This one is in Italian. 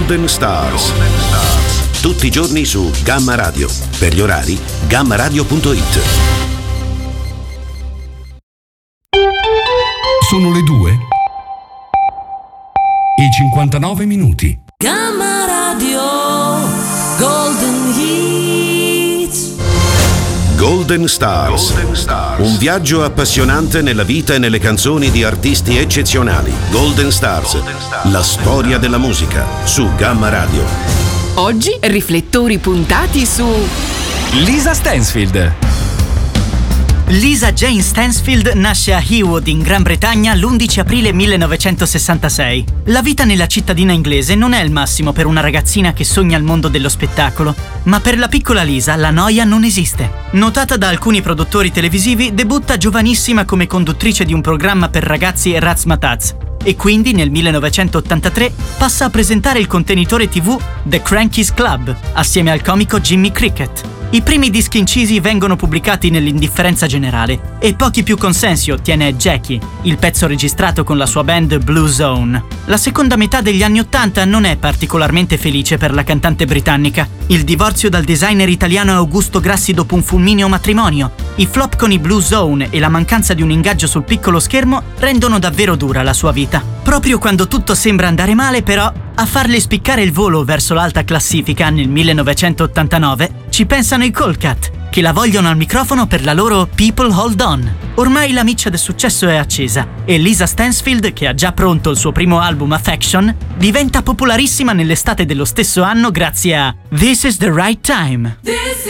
Golden Stars. Tutti i giorni su Gamma Radio. Per gli orari, gammaradio.it. Sono le 2 e 59 minuti. Gamma Radio Golden Hits. Golden Stars. Un viaggio appassionante nella vita e nelle canzoni di artisti eccezionali. Golden Stars. La storia della musica su Gamma Radio. Oggi riflettori puntati su Lisa Stansfield. Lisa Jane Stansfield nasce a Heywood, in Gran Bretagna, l'11 aprile 1966. La vita nella cittadina inglese non è il massimo per una ragazzina che sogna il mondo dello spettacolo, ma per la piccola Lisa la noia non esiste. Notata da alcuni produttori televisivi, debutta giovanissima come conduttrice di un programma per ragazzi Razzmatazz e quindi nel 1983 passa a presentare il contenitore TV The Cranky's Club assieme al comico Jimmy Cricket. I primi dischi incisi vengono pubblicati nell'indifferenza generale e pochi più consensi ottiene Jackie, il pezzo registrato con la sua band Blue Zone. La seconda metà degli anni '80 non è particolarmente felice per la cantante britannica. Il divorzio dal designer italiano Augusto Grassi dopo un fulmineo matrimonio, i flop con i Blue Zone e la mancanza di un ingaggio sul piccolo schermo rendono davvero dura la sua vita. Proprio quando tutto sembra andare male, però, a farle spiccare il volo verso l'alta classifica nel 1989 ci pensano i Coldcut, che la vogliono al microfono per la loro People Hold On. Ormai la miccia del successo è accesa e Lisa Stansfield, che ha già pronto il suo primo album Affection, diventa popolarissima nell'estate dello stesso anno grazie a This Is the Right Time.